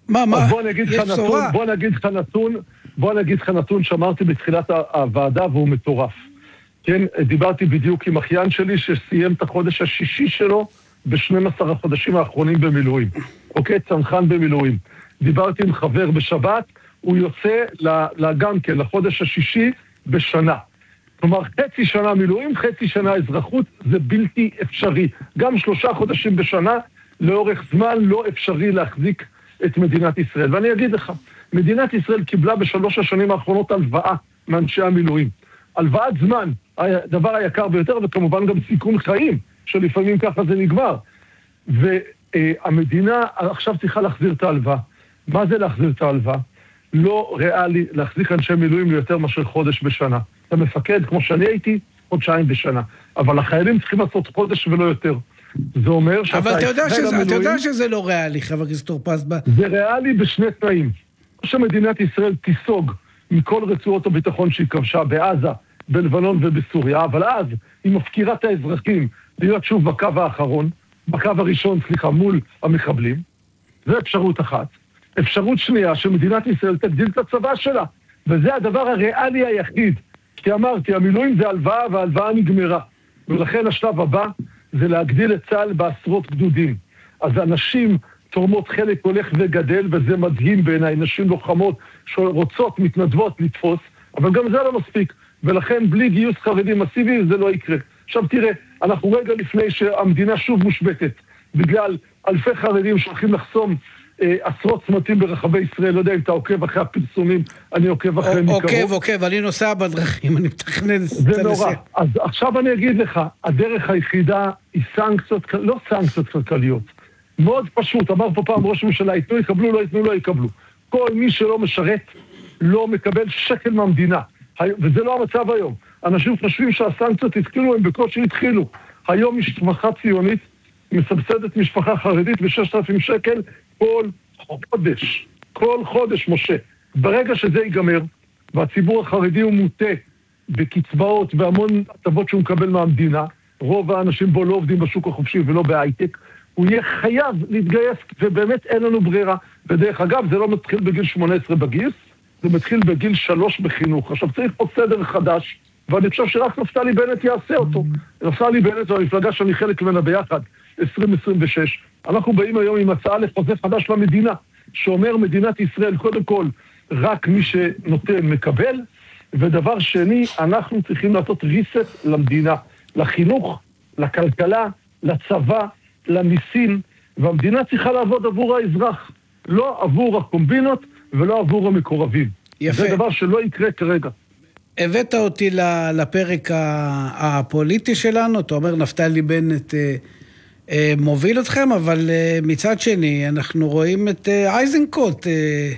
מה? בוא נגיד לך נתון שאמרתי בתחילת הוועדה, והוא מטורף. כן, דיברתי בדיוק עם אחיין שלי שסיים את החודש השישי שלו ב-12 החודשים האחרונים במילואים. אוקיי, צנחן במילואים. דיברתי עם חבר בשבת, הוא יוצא גם כן לחודש השישי בשנה. כלומר, חצי שנה מילואים, חצי שנה אזרחות, זה בלתי אפשרי. גם 3 חודשים בשנה, לאורך זמן לא אפשרי להחזיק את מדינת ישראל. ואני אגיד לך, מדינת ישראל קיבלה ב3 השנים האחרונות הלוואה מאנשי המילואים. הלוואת זמן, הדבר היקר ביותר, וכמובן גם סיכון חיים, שלפעמים ככה זה נגמר. והמדינה עכשיו צריכה להחזיר את ההלוואה. מה זה להחזיר את ההלוואה? לא ריאלי להחזיק אנשי מילואים ליותר מאשר חודש בשנה. אתה מפקד, כמו שאני הייתי, חודשיים בשנה. אבל החיילים צריכים לעשות חודש ולא יותר. זה אומר שאתה... אבל אתה יודע שזה לא ריאלי, חבר הכנסת טור פז. זה ריאלי בשני תנאים. שמדינת ישראל תיסוג מכל רצועות הביטחון שהיא כבשה בעזה, בלבנון ובסוריה, אבל אז היא מפקירה את האזרחים להיות שוב בקו הראשון, מול המחבלים. זו אפשרות אחת. אפשרות שנייה, שמדינת ישראל תגדיל את הצבא שלה, וזה הדבר הריאלי היחיד. כי אמרתי, המילואים זה הלוואה, וההלוואה נגמרה. ולכן השלב הבא זה להגדיל את צה"ל בעשרות גדודים. אז אנשים תורמות חלק הולך וגדל, וזה מדהים בעיניי, נשים לוחמות שרוצות, מתנדבות לתפוס, אבל גם זה לא מספיק. ולכן בלי גיוס חרדי מסיבי זה לא יקרה. עכשיו תראה, אנחנו רגע לפני שהמדינה שוב מושבתת, בגלל אלפי חרדים שהולכים לחסום עשרות צמתים ברחבי ישראל, לא יודע אם אתה עוקב אחרי הפרסומים, אני עוקב אחרי מקרוב. עוקב, אני נוסע בדרכים, אני מתכנן... זה נורא. אז עכשיו אני אגיד לך, הדרך היחידה היא סנקציות, לא סנקציות כלכליות. מאוד פשוט, אמר פה פעם ראש הממשלה, יתנו יקבלו, לא יתנו לא יקבלו. כל מי שלא משרת לא מקבל שקל מהמדינה. וזה לא המצב היום. אנשים חושבים שהסנקציות התחילו, הם בקושי התחילו. היום משפחה ציונית מסבסדת משפחה חרדית ב6,000 שקל כל חודש, משה. ברגע שזה ייגמר, והציבור החרדי הוא מוטה בקצבאות והמון הטבות שהוא מקבל מהמדינה, רוב האנשים בו לא עובדים בשוק החופשי ולא בהייטק, הוא יהיה חייב להתגייס, ובאמת אין לנו ברירה. ודרך אגב, זה לא מתחיל בגיל 18 בגיוס, זה מתחיל בגיל 3 בחינוך. עכשיו צריך פה סדר חדש, ואני חושב שרק נפתלי בנט יעשה אותו. נפתלי בנט זו המפלגה שאני חלק ממנה ביחד, 2026. אנחנו באים היום עם הצעה לחוזה חדש למדינה, שאומר מדינת ישראל, קודם כל, רק מי שנותן מקבל, ודבר שני, אנחנו צריכים לעשות ריסט למדינה, לחינוך, לכלכלה, לצבא, למיסים, והמדינה צריכה לעבוד עבור האזרח, לא עבור הקומבינות ולא עבור המקורבים. יפה. זה דבר שלא יקרה כרגע. הבאת אותי לפרק הפוליטי שלנו, אתה אומר נפתלי בנט מוביל אתכם, אבל מצד שני אנחנו רואים את אייזנקוט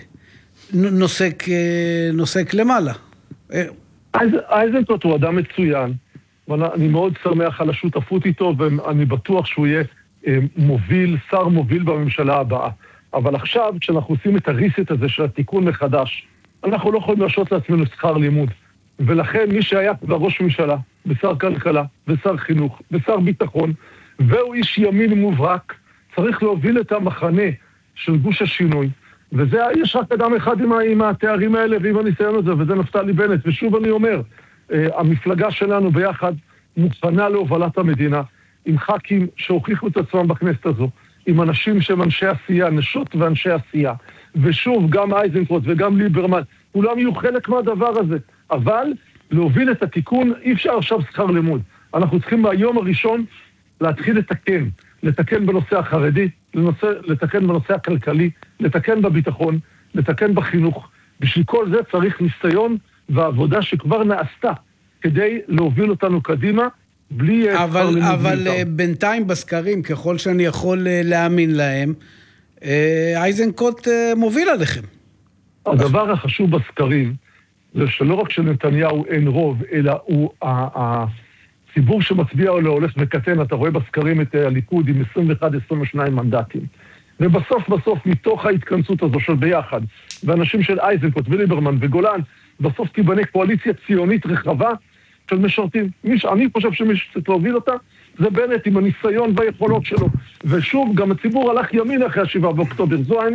נוסק למעלה. אייזנקוט הוא אדם מצוין, ואני מאוד שמח על השותפות איתו, ואני בטוח שהוא יהיה שר מוביל בממשלה הבאה. אבל עכשיו, כשאנחנו עושים את הריסט הזה של התיקון מחדש, אנחנו לא יכולים להרשות לעצמנו שכר לימוד. ולכן מי שהיה כבר ראש ממשלה, ושר כלכלה, ושר חינוך, ושר ביטחון, והוא איש ימין מובהק, צריך להוביל את המחנה של גוש השינוי. וזה, יש רק אדם אחד עם התארים האלה ועם הניסיון הזה, וזה נפתלי בנט. ושוב אני אומר, המפלגה שלנו ביחד מוכנה להובלת המדינה, עם ח"כים שהוכיחו את עצמם בכנסת הזו, עם אנשים שהם אנשי עשייה, נשות ואנשי עשייה. ושוב, גם אייזנקוט וגם ליברמן, כולם יהיו חלק מהדבר הזה. אבל להוביל את התיקון, אי אפשר עכשיו שכר לימוד. אנחנו צריכים מהיום הראשון להתחיל לתקן בנושא החרדי, לתקן בנושא הכלכלי, לתקן בביטחון, לתקן בחינוך. בשביל כל זה צריך ניסיון ועבודה שכבר נעשתה, כדי להוביל אותנו קדימה, בלי... אבל בינתיים בסקרים, ככל שאני יכול להאמין להם, אייזנקוט מוביל עליכם. הדבר החשוב בסקרים, זה שלא רק שנתניהו אין רוב, אלא הוא הציבור שמצביע עליו הולך וקטן. אתה רואה בסקרים את הליכוד עם 21-22 מנדטים. ובסוף, מתוך ההתכנסות הזו של ביחד, ואנשים של אייזנקוט וליברמן וגולן, בסוף תיבנה קואליציה ציונית רחבה של משרתים. אני חושב שמי שצריך להוביל אותה, זה בנט עם הניסיון והיכולות שלו. ושוב, גם הציבור הלך ימין אחרי 7 באוקטובר. זו האמת.